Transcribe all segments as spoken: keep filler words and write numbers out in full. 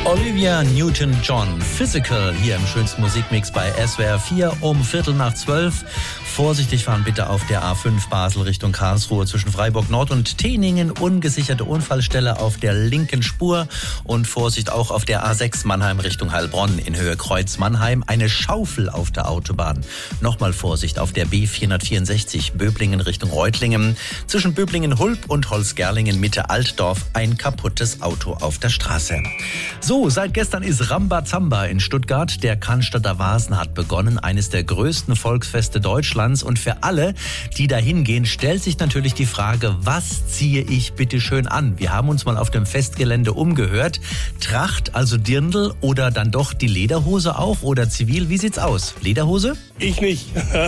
Olivia Newton-John, Physical, hier im schönsten Musikmix bei S W R vier um Viertel nach zwölf. Vorsichtig fahren bitte auf der A fünf Basel Richtung Karlsruhe zwischen Freiburg Nord und Teningen. Ungesicherte Unfallstelle auf der linken Spur. Und Vorsicht auch auf der A sechs Mannheim Richtung Heilbronn in Höhe Kreuz Mannheim. Eine Schaufel auf der Autobahn. Nochmal Vorsicht auf der B vierhundertvierundsechzig Böblingen Richtung Reutlingen. Zwischen Böblingen-Hulp und Holzgerlingen Mitte Altdorf ein kaputtes Auto auf der Straße. So, seit gestern ist Rambazamba in Stuttgart. Der Cannstatter Vasen hat begonnen, eines der größten Volksfeste Deutschlands. Und für alle, die da hingehen, stellt sich natürlich die Frage, was ziehe ich bitte schön an? Wir haben uns mal auf dem Festgelände umgehört. Tracht, also Dirndl oder dann doch die Lederhose auch oder zivil? Wie sieht's aus? Lederhose? Ich nicht.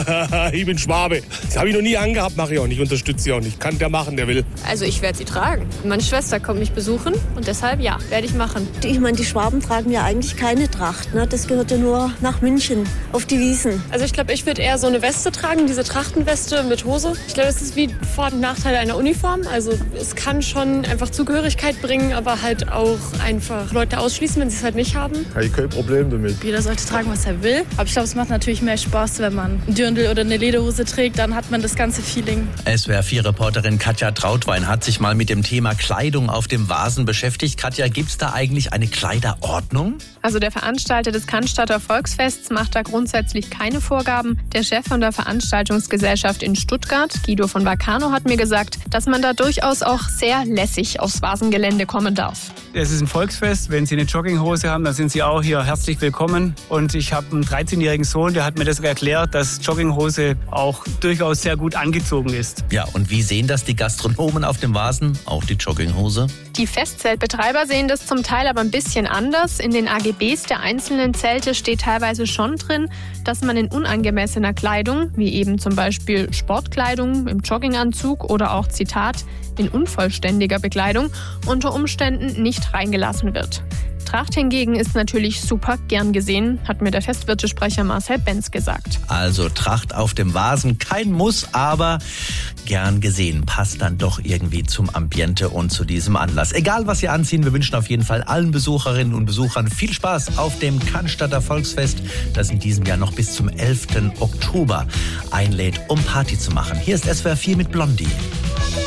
Ich bin Schwabe. Das habe ich noch nie angehabt, mache ich auch nicht. Unterstütze sie auch nicht. Kann der machen, der will. Also ich werde sie tragen. Meine Schwester kommt mich besuchen und deshalb ja, werde ich machen. Ich meine, die Schwaben tragen ja eigentlich keine Tracht. Ne? Das gehört ja nur nach München, auf die Wiesn. Also ich glaube, ich würde eher so eine Weste tragen, diese Trachtenweste mit Hose. Ich glaube, es ist wie Vor- und Nachteile einer Uniform. Also es kann schon einfach Zugehörigkeit bringen, aber halt auch einfach Leute ausschließen, wenn sie es halt nicht haben. Habe ich kein Problem damit. Jeder sollte tragen, was er will. Aber ich glaube, es macht natürlich mehr Spaß, wenn man ein Dirndl oder eine Lederhose trägt, dann hat man das ganze Feeling. S W R vier Reporterin Katja Trautwein hat sich mal mit dem Thema Kleidung auf dem Vasen beschäftigt. Katja, gibt's da eigentlich eine Kleiderordnung? Also der Veranstalter des Cannstatter Volksfests macht da grundsätzlich keine Vorgaben. Der Chef von der Veranstaltungsgesellschaft in Stuttgart, Guido von Vacano, hat mir gesagt, dass man da durchaus auch sehr lässig aufs Vasengelände kommen darf. Es ist ein Volksfest. Wenn Sie eine Jogginghose haben, dann sind Sie auch hier herzlich willkommen. Und ich habe einen dreizehnjährigen Sohn, der hat mir das erklärt, dass Jogginghose auch durchaus sehr gut angezogen ist. Ja, und wie sehen das die Gastronomen auf dem Vasen? Auch die Jogginghose? Die Festzeltbetreiber sehen das zum Teil aber ein bisschen anders. In den A G Bs der einzelnen Zelte steht teilweise schon drin, dass man in unangemessener Kleidung, wie eben zum Beispiel Sportkleidung im Jogginganzug oder auch, Zitat, in unvollständiger Bekleidung, unter Umständen nicht reingelassen wird. Tracht hingegen ist natürlich super gern gesehen, hat mir der Festwirtesprecher Marcel Benz gesagt. Also Tracht auf dem Vasen, kein Muss, aber gern gesehen. Passt dann doch irgendwie zum Ambiente und zu diesem Anlass. Egal, was Sie anziehen, wir wünschen auf jeden Fall allen Besucherinnen und Besuchern viel Spaß auf dem Cannstatter Volksfest, das in diesem Jahr noch bis zum elften Oktober einlädt, um Party zu machen. Hier ist S W R vier mit Blondie.